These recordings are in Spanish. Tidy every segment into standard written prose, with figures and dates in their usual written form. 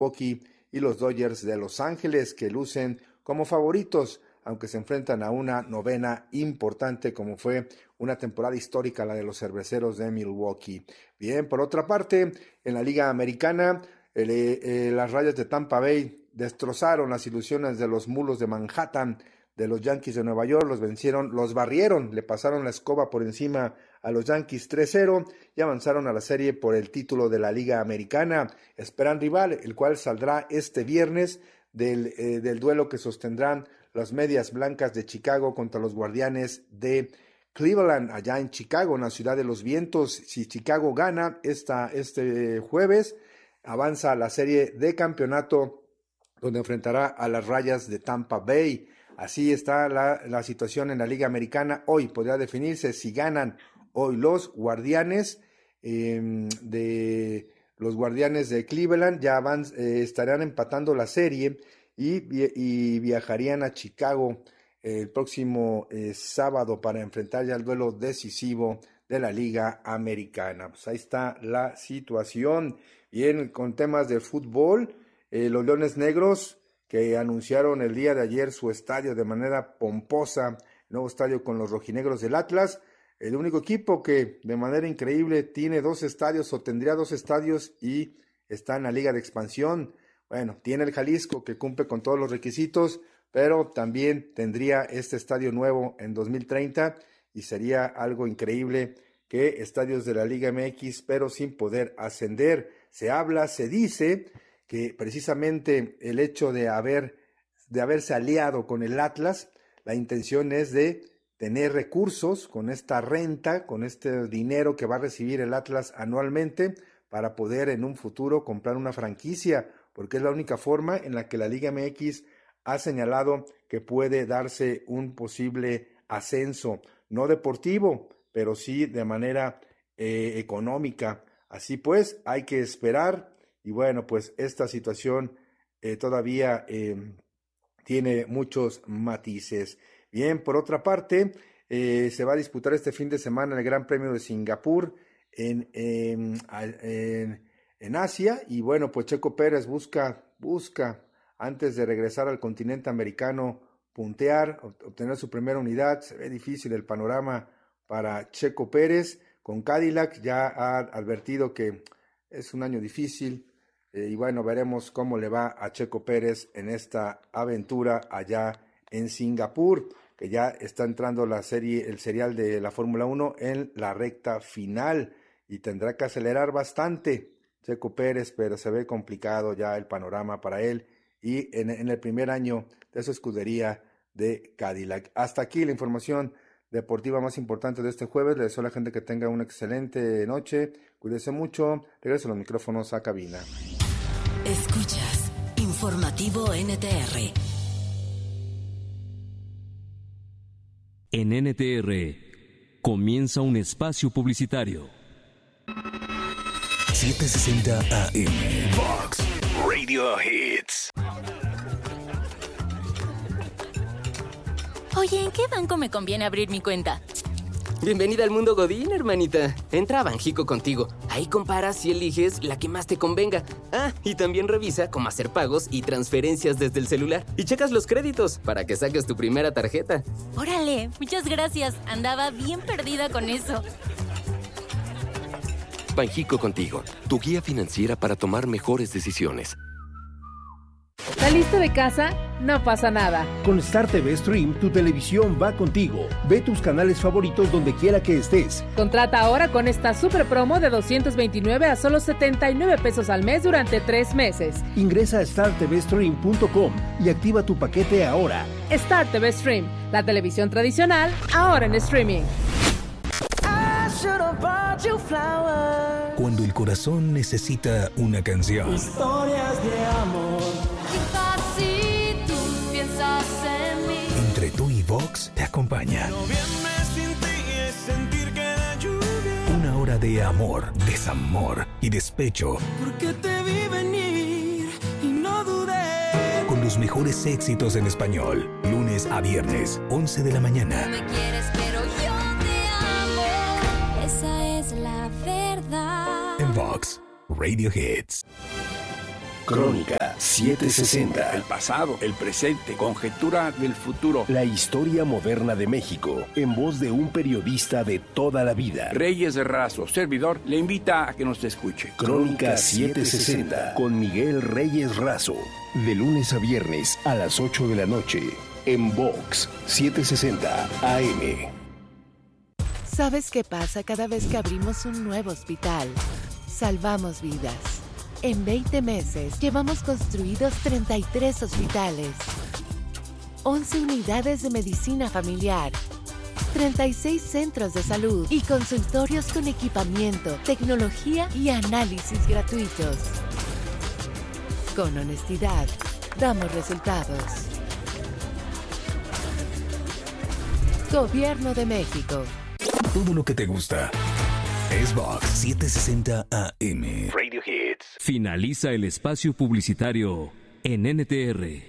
Milwaukee y los Dodgers de Los Ángeles, que lucen como favoritos, aunque se enfrentan a una novena importante como fue una temporada histórica, la de los Cerveceros de Milwaukee. Bien, por otra parte, en la Liga Americana, las Rayas de Tampa Bay destrozaron las ilusiones de los Mulos de Manhattan, de los Yankees de Nueva York, los barrieron, le pasaron la escoba por encima a los Yankees 3-0 y avanzaron a la serie por el título de la Liga Americana. Esperan rival, el cual saldrá este viernes del duelo que sostendrán las Medias Blancas de Chicago contra los Guardianes de Cleveland, allá en Chicago, en la ciudad de los vientos. Si Chicago gana este jueves, avanza a la serie de campeonato, donde enfrentará a las Rayas de Tampa Bay. Así está la situación en la Liga Americana. Hoy podrá definirse si ganan hoy los Guardianes los Guardianes de Cleveland, ya estarán empatando la serie y viajarían a Chicago el próximo sábado para enfrentar ya el duelo decisivo de la Liga Americana. Pues ahí está la situación. Bien, con temas de fútbol, los Leones Negros, que anunciaron el día de ayer su estadio de manera pomposa, nuevo estadio con los rojinegros del Atlas, el único equipo que de manera increíble tiene 2 estadios o tendría 2 estadios y está en la Liga de Expansión. Bueno, tiene el Jalisco, que cumple con todos los requisitos, pero también tendría este estadio nuevo en 2030 y sería algo increíble que estadios de la Liga MX, pero sin poder ascender. Se dice que precisamente el hecho de haberse aliado con el Atlas, la intención es de tener recursos con esta renta, con este dinero que va a recibir el Atlas anualmente para poder en un futuro comprar una franquicia, porque es la única forma en la que la Liga MX ha señalado que puede darse un posible ascenso, no deportivo, pero sí de manera económica. Así pues, hay que esperar y bueno, pues esta situación todavía tiene muchos matices. Bien, por otra parte, se va a disputar este fin de semana el Gran Premio de Singapur en Asia, y bueno, pues Checo Pérez busca antes de regresar al continente americano puntear, obtener su primera unidad. Se ve difícil el panorama para Checo Pérez. Con Cadillac ya ha advertido que es un año difícil, y bueno, veremos cómo le va a Checo Pérez en esta aventura allá en Singapur, que ya está entrando el serial de la Fórmula 1 en la recta final y tendrá que acelerar bastante Checo Pérez, pero se ve complicado ya el panorama para él y en el primer año de su escudería de Cadillac. Hasta aquí la información deportiva más importante de este jueves. Le deseo a la gente que tenga una excelente noche, cuídese mucho, regreso los micrófonos a cabina. Escuchas Informativo NTR. En NTR comienza un espacio publicitario. 760 AM Vox Radio Hits. Oye, ¿en qué banco me conviene abrir mi cuenta? Bienvenida al mundo Godín, hermanita. Entra a Banjico Contigo. Ahí comparas y eliges la que más te convenga. Ah, y también revisa cómo hacer pagos y transferencias desde el celular. Y checas los créditos para que saques tu primera tarjeta. Órale, muchas gracias. Andaba bien perdida con eso. Banjico Contigo, tu guía financiera para tomar mejores decisiones. ¿Saliste de casa? No pasa nada. Con Star TV Stream, tu televisión va contigo. Ve tus canales favoritos donde quiera que estés. Contrata ahora con esta super promo de 229 a solo 79 pesos al mes durante 3 meses. Ingresa a startvstream.com y activa tu paquete ahora. Star TV Stream, la televisión tradicional, ahora en streaming. Cuando el corazón necesita una canción. Historias de amor. Quizás si tú piensas en mí. Entre tú y Vox te acompaña. Lo bien me sentí es sentir que la lluvia. Una hora de amor, desamor y despecho. Porque te vi venir y no dudé. Con los mejores éxitos en español. Lunes a viernes, 11 de la mañana. No me quieres, pero yo te amo. Esa es la verdad. En Vox Radio Hits. Crónica 760. El pasado, el presente, conjetura del futuro. La historia moderna de México, en voz de un periodista de toda la vida. Reyes Razo, servidor, le invita a que nos escuche. Crónica 760 con Miguel Reyes Razo. De lunes a viernes a las 8 de la noche. En Vox 760 AM. ¿Sabes qué pasa cada vez que abrimos un nuevo hospital? Salvamos vidas. En 20 meses llevamos construidos 33 hospitales, 11 unidades de medicina familiar, 36 centros de salud y consultorios con equipamiento, tecnología y análisis gratuitos. Con honestidad, damos resultados. Gobierno de México. Todo lo que te gusta es Vox 760 AM. Radio Hits. Finaliza el espacio publicitario en NTR.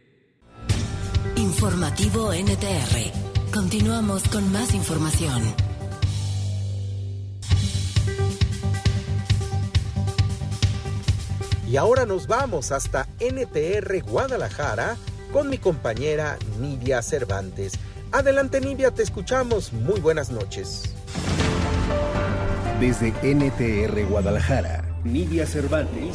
Informativo NTR. Continuamos con más información. Y ahora nos vamos hasta NTR Guadalajara con mi compañera Nidia Cervantes. Adelante, Nidia, te escuchamos. Muy buenas noches. Desde NTR Guadalajara, Nidia Cervantes.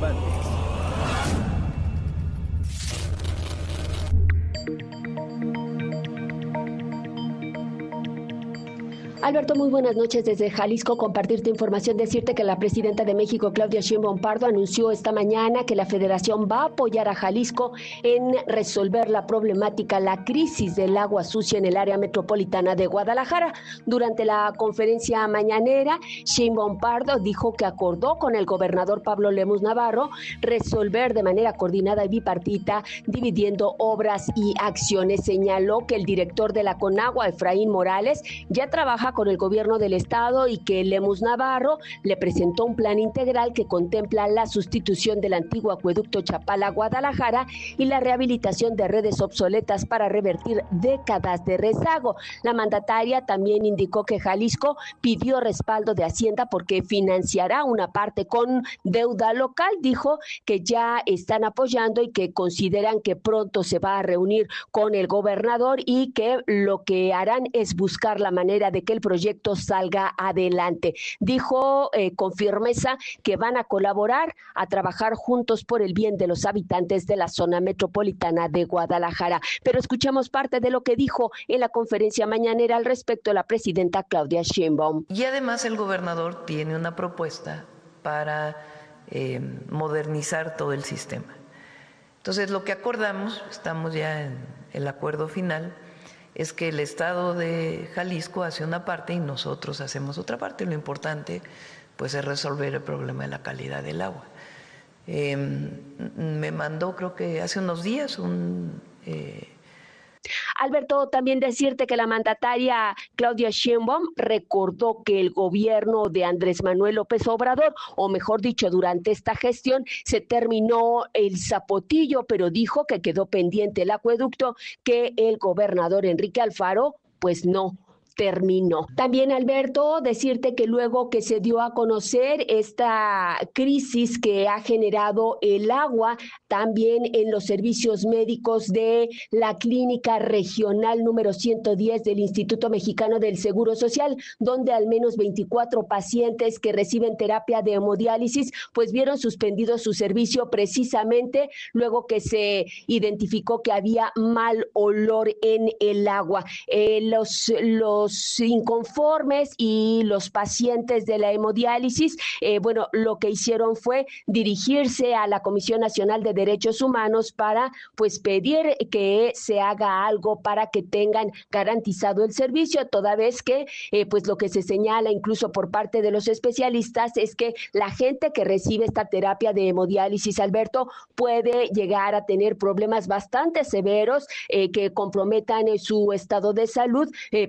Alberto, muy buenas noches desde Jalisco. Compartirte información, decirte que la presidenta de México, Claudia Sheinbaum Pardo, anunció esta mañana que la Federación va a apoyar a Jalisco en resolver la problemática, la crisis del agua sucia en el área metropolitana de Guadalajara. Durante la conferencia mañanera, Sheinbaum Pardo dijo que acordó con el gobernador Pablo Lemus Navarro resolver de manera coordinada y bipartita, dividiendo obras y acciones. Señaló que el director de la Conagua, Efraín Morales, ya trabaja con el gobierno del estado y que Lemus Navarro le presentó un plan integral que contempla la sustitución del antiguo acueducto Chapala-Guadalajara y la rehabilitación de redes obsoletas para revertir décadas de rezago. La mandataria también indicó que Jalisco pidió respaldo de Hacienda porque financiará una parte con deuda local. Dijo que ya están apoyando y que consideran que pronto se va a reunir con el gobernador y que lo que harán es buscar la manera de que el proyecto salga adelante. Dijo con firmeza que van a colaborar, a trabajar juntos por el bien de los habitantes de la zona metropolitana de Guadalajara. Pero escuchemos parte de lo que dijo en la conferencia mañanera al respecto la presidenta Claudia Sheinbaum. Y además el gobernador tiene una propuesta para modernizar todo el sistema. Entonces lo que acordamos, estamos ya en el acuerdo final, es que el estado de Jalisco hace una parte y nosotros hacemos otra parte. Lo importante pues es resolver el problema de la calidad del agua. Me mandó, creo que hace unos días, Alberto, también decirte que la mandataria Claudia Sheinbaum recordó que el gobierno de Andrés Manuel López Obrador, o mejor dicho, durante esta gestión se terminó el Zapotillo, pero dijo que quedó pendiente el acueducto que el gobernador Enrique Alfaro pues no terminó. También, Alberto, decirte que luego que se dio a conocer esta crisis que ha generado el agua, también en los servicios médicos de la clínica regional número 110 del Instituto Mexicano del Seguro Social, donde al menos 24 pacientes que reciben terapia de hemodiálisis, pues vieron suspendido su servicio precisamente luego que se identificó que había mal olor en el agua. Los inconformes y los pacientes de la hemodiálisis, lo que hicieron fue dirigirse a la Comisión Nacional de Derechos Humanos para pues pedir que se haga algo para que tengan garantizado el servicio, toda vez que pues lo que se señala incluso por parte de los especialistas es que la gente que recibe esta terapia de hemodiálisis, Alberto, puede llegar a tener problemas bastante severos que comprometan su estado de salud, precisamente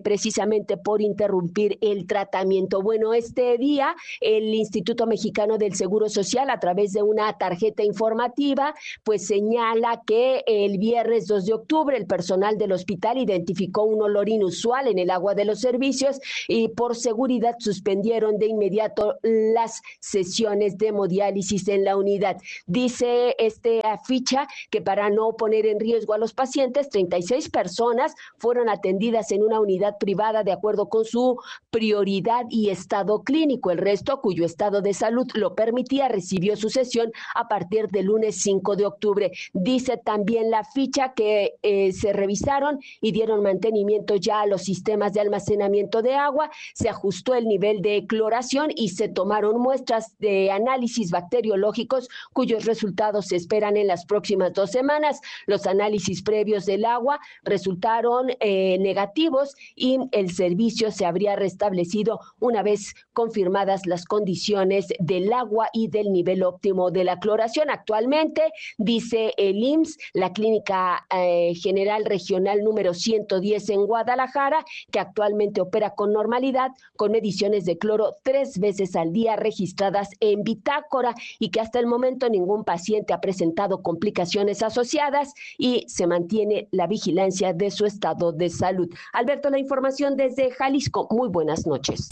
precisamente por interrumpir el tratamiento. Bueno, este día el Instituto Mexicano del Seguro Social, a través de una tarjeta informativa, pues señala que el viernes 2 de octubre el personal del hospital identificó un olor inusual en el agua de los servicios y por seguridad suspendieron de inmediato las sesiones de hemodiálisis en la unidad. Dice esta ficha que para no poner en riesgo a los pacientes, 36 personas fueron atendidas en una unidad privada de acuerdo con su prioridad y estado clínico. El resto, cuyo estado de salud lo permitía, recibió su sesión a partir del lunes 5 de octubre. Dice también la ficha que se revisaron y dieron mantenimiento ya a los sistemas de almacenamiento de agua, se ajustó el nivel de cloración y se tomaron muestras de análisis bacteriológicos cuyos resultados se esperan en las próximas 2 semanas. Los análisis previos del agua resultaron negativos y el servicio se habría restablecido una vez confirmadas las condiciones del agua y del nivel óptimo de la cloración. Actualmente, dice el IMSS, la Clínica General Regional número 110 en Guadalajara, que actualmente opera con normalidad, con mediciones de cloro 3 veces al día registradas en bitácora y que hasta el momento ningún paciente ha presentado complicaciones asociadas y se mantiene la vigilancia de su estado de salud. Alberto, la información desde Jalisco. Muy buenas noches.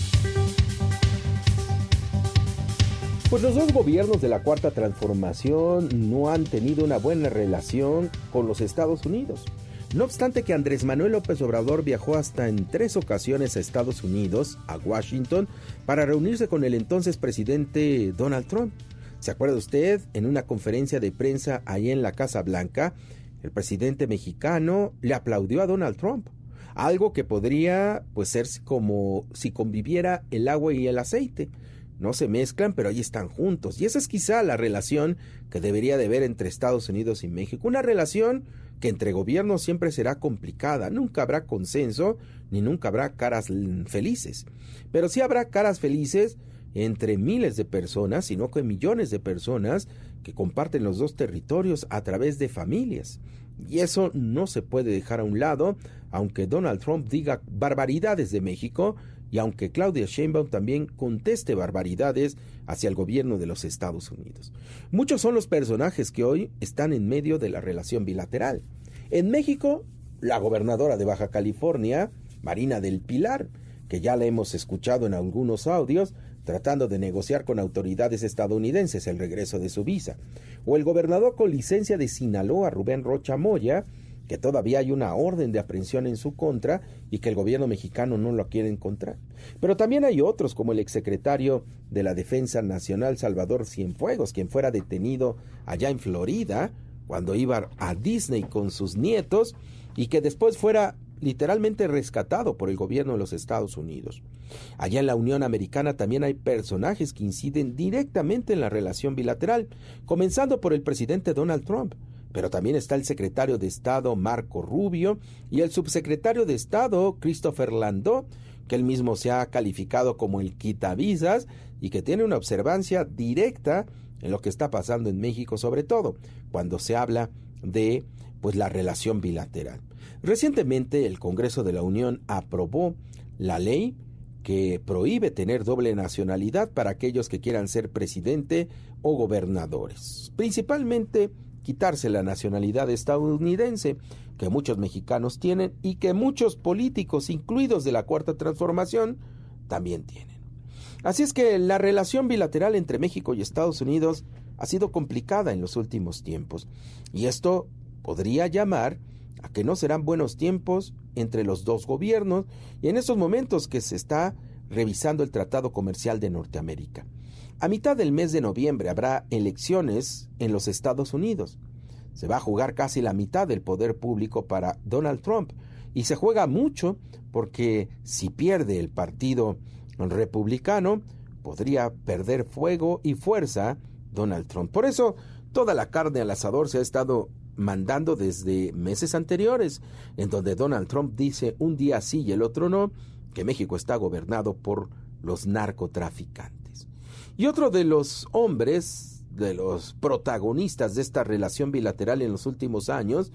Pues los dos gobiernos de la Cuarta Transformación no han tenido una buena relación con los Estados Unidos. No obstante que Andrés Manuel López Obrador viajó hasta en 3 ocasiones a Estados Unidos, a Washington, para reunirse con el entonces presidente Donald Trump. ¿Se acuerda usted? En una conferencia de prensa ahí en la Casa Blanca, el presidente mexicano le aplaudió a Donald Trump. Algo que podría pues ser como si conviviera el agua y el aceite. No se mezclan, pero ahí están juntos. Y esa es quizá la relación que debería de haber entre Estados Unidos y México. Una relación que entre gobiernos siempre será complicada. Nunca habrá consenso, ni nunca habrá caras felices. Pero sí habrá caras felices entre miles de personas, sino que millones de personas que comparten los dos territorios a través de familias. Y eso no se puede dejar a un lado, aunque Donald Trump diga barbaridades de México y aunque Claudia Sheinbaum también conteste barbaridades hacia el gobierno de los Estados Unidos. Muchos son los personajes que hoy están en medio de la relación bilateral. En México, la gobernadora de Baja California, Marina del Pilar, que ya la hemos escuchado en algunos audios, tratando de negociar con autoridades estadounidenses el regreso de su visa. O el gobernador con licencia de Sinaloa, Rubén Rocha Moya, que todavía hay una orden de aprehensión en su contra y que el gobierno mexicano no lo quiere encontrar. Pero también hay otros, como el exsecretario de la Defensa Nacional, Salvador Cienfuegos, quien fuera detenido allá en Florida, cuando iba a Disney con sus nietos, y que después fuera literalmente rescatado por el gobierno de los Estados Unidos. Allá en la Unión Americana también hay personajes que inciden directamente en la relación bilateral, comenzando por el presidente Donald Trump, pero también está el secretario de Estado Marco Rubio y el subsecretario de Estado Christopher Landau, que él mismo se ha calificado como el quitavisas y que tiene una observancia directa en lo que está pasando en México, sobre todo cuando se habla de la relación bilateral. Recientemente el Congreso de la Unión aprobó la ley que prohíbe tener doble nacionalidad para aquellos que quieran ser presidente o gobernadores. Principalmente quitarse la nacionalidad estadounidense que muchos mexicanos tienen y que muchos políticos, incluidos de la Cuarta Transformación, también tienen. Así es que la relación bilateral entre México y Estados Unidos ha sido complicada en los últimos tiempos, y esto podría llamar a que no serán buenos tiempos entre los dos gobiernos y en estos momentos que se está revisando el Tratado Comercial de Norteamérica. A mitad del mes de noviembre habrá elecciones en los Estados Unidos. Se va a jugar casi la mitad del poder público para Donald Trump y se juega mucho porque si pierde el partido republicano podría perder fuego y fuerza Donald Trump. Por eso toda la carne al asador se ha estado mandando desde meses anteriores, en donde Donald Trump dice un día sí y el otro no, que México está gobernado por los narcotraficantes. Y otro de los hombres, de los protagonistas de esta relación bilateral en los últimos años,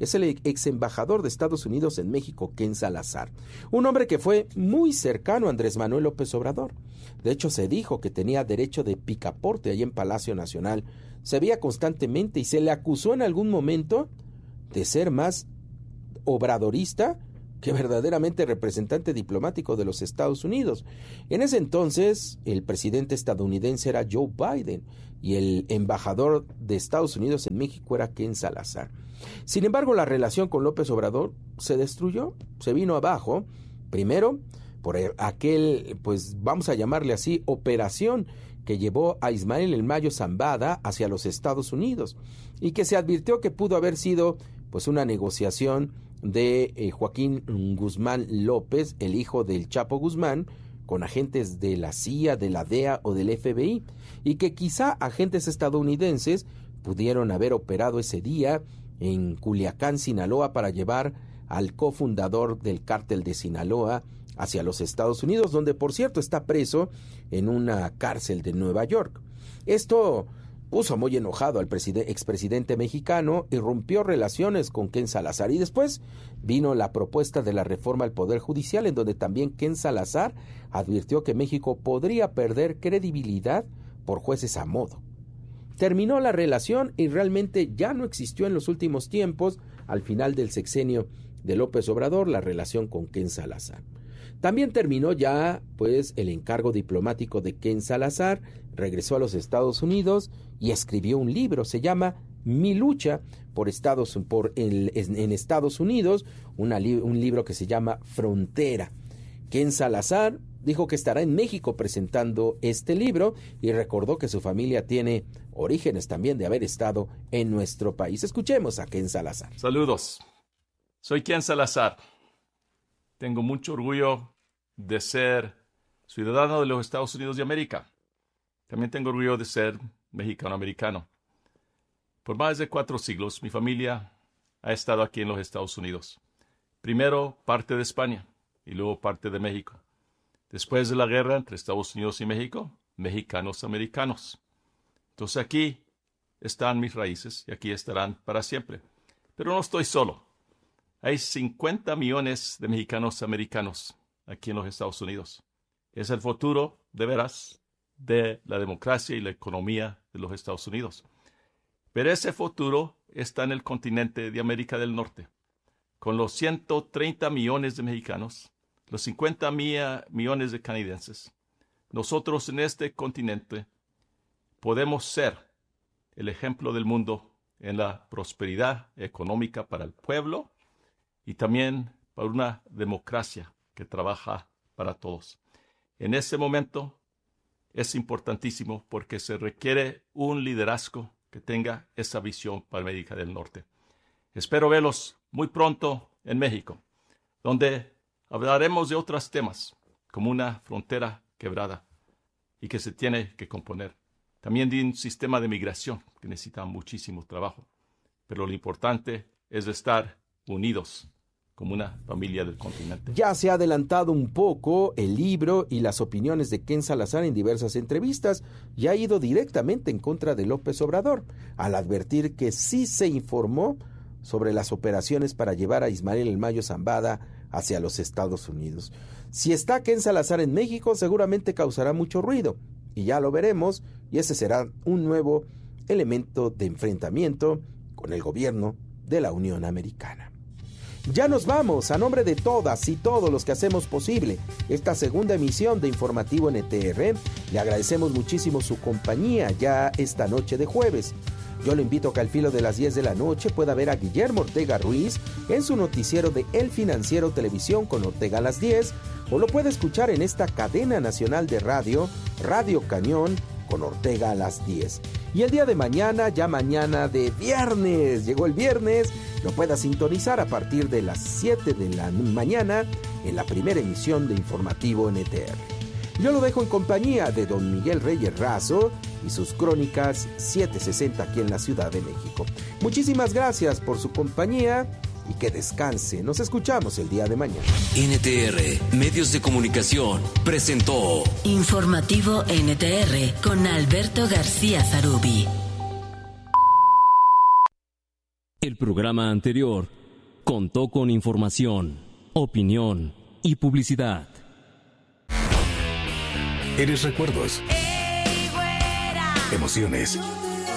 es el ex embajador de Estados Unidos en México, Ken Salazar, un hombre que fue muy cercano a Andrés Manuel López Obrador. De hecho, se dijo que tenía derecho de picaporte ahí en Palacio Nacional. Se veía constantemente y se le acusó en algún momento de ser más obradorista que verdaderamente representante diplomático de los Estados Unidos. En ese entonces, el presidente estadounidense era Joe Biden y el embajador de Estados Unidos en México era Ken Salazar. Sin embargo, la relación con López Obrador se destruyó, se vino abajo, primero por aquel, pues vamos a llamarle así, operación que llevó a Ismael El Mayo Zambada hacia los Estados Unidos y que se advirtió que pudo haber sido pues una negociación de Joaquín Guzmán López, el hijo del Chapo Guzmán, con agentes de la CIA, de la DEA o del FBI, y que quizá agentes estadounidenses pudieron haber operado ese día en Culiacán, Sinaloa, para llevar al cofundador del cártel de Sinaloa hacia los Estados Unidos, donde por cierto está preso en una cárcel de Nueva York. Esto puso muy enojado al expresidente mexicano y rompió relaciones con Ken Salazar. Y después vino la propuesta de la reforma al Poder Judicial, en donde también Ken Salazar advirtió que México podría perder credibilidad por jueces a modo. Terminó la relación y realmente ya no existió en los últimos tiempos, al final del sexenio de López Obrador, la relación con Ken Salazar. También terminó ya pues el encargo diplomático de Ken Salazar, regresó a los Estados Unidos y escribió un libro, se llama Mi lucha en Estados Unidos, un libro que se llama Frontera. Ken Salazar dijo que estará en México presentando este libro y recordó que su familia tiene orígenes también de haber estado en nuestro país. Escuchemos a Ken Salazar. Saludos, soy Ken Salazar. Tengo mucho orgullo de ser ciudadano de los Estados Unidos de América. También tengo orgullo de ser mexicano-americano. Por más de 4 siglos, mi familia ha estado aquí en los Estados Unidos. Primero parte de España y luego parte de México. Después de la guerra entre Estados Unidos y México, mexicanos-americanos. Entonces aquí están mis raíces y aquí estarán para siempre. Pero no estoy solo. Hay 50 millones de mexicanos-americanos aquí en los Estados Unidos. Es el futuro, de veras, de la democracia y la economía de los Estados Unidos. Pero ese futuro está en el continente de América del Norte. Con los 130 millones de mexicanos, los 50 millones de canadienses, nosotros en este continente podemos ser el ejemplo del mundo en la prosperidad económica para el pueblo y también para una democracia que trabaja para todos. En ese momento es importantísimo porque se requiere un liderazgo que tenga esa visión para América del Norte. Espero verlos muy pronto en México, donde hablaremos de otros temas, como una frontera quebrada y que se tiene que componer. También de un sistema de migración que necesita muchísimo trabajo. Pero lo importante es estar unidos como una familia del continente. Ya se ha adelantado un poco el libro y las opiniones de Ken Salazar en diversas entrevistas y ha ido directamente en contra de López Obrador, al advertir que sí se informó sobre las operaciones para llevar a Ismael El Mayo Zambada hacia los Estados Unidos. Si está Ken Salazar en México, seguramente causará mucho ruido, y ya lo veremos, y ese será un nuevo elemento de enfrentamiento con el gobierno de la Unión Americana. Ya nos vamos, a nombre de todas y todos los que hacemos posible esta segunda emisión de Informativo NTR, le agradecemos muchísimo su compañía ya esta noche de jueves. Yo lo invito a que al filo de las 10 de la noche pueda ver a Guillermo Ortega Ruiz en su noticiero de El Financiero Televisión con Ortega a las 10, o lo puede escuchar en esta cadena nacional de radio, Radio Cañón, con Ortega a las 10. Y el día de mañana, ya mañana de viernes, llegó el viernes, lo pueda sintonizar a partir de las 7 de la mañana en la primera emisión de Informativo NTR. Yo lo dejo en compañía de don Miguel Reyes Razo y sus crónicas 760 aquí en la Ciudad de México. Muchísimas gracias por su compañía y que descanse. Nos escuchamos el día de mañana. NTR Medios de Comunicación presentó Informativo NTR con Alberto García Zarubi. El programa anterior contó con información, opinión y publicidad. Eres recuerdos, emociones,